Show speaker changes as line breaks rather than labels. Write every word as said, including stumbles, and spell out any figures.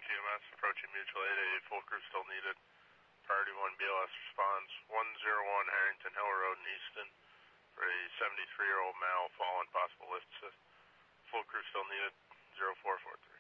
E M S approaching mutual aid aid. Full crew still needed. Priority one B L S responds. one oh one Harrington Hill Road in Easton for a seventy-three-year-old male fallen, possible lift assist. Full crew still needed. zero four four three.